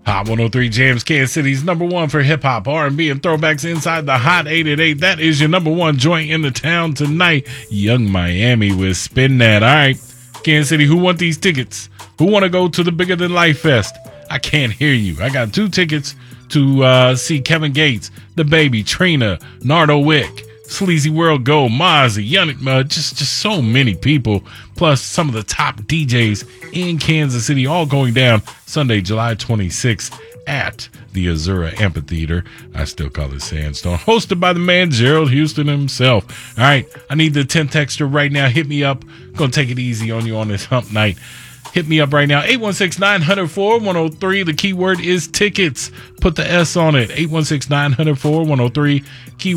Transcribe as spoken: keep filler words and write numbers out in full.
Hot one oh three Jams, Kansas City's number one for hip-hop, R and B, and throwbacks inside the Hot eight at eight. That is your number one joint in the town tonight. Young Miami with Spin That. All right, Kansas City, who want these tickets? Who want to go to the Bigger Than Life Fest? I can't hear you. I got two tickets to uh, see Kevin Gates, The Baby, Trina, Nardo Wick, Sleazy World Gold, Mozzie, Yannick Mud, just, just so many people, plus some of the top D Js in Kansas City, all going down Sunday, July twenty-sixth at the Azura Amphitheater. I still call it Sandstone. Hosted by the man Gerald Houston himself. All right, I need the ten texter right now. Hit me up. Gonna take it easy on you on this hump night. Hit me up right now, eight one six, nine zero four, one zero three. The keyword is tickets. Put the S on it, eight one six, nine zero four, one zero three. Key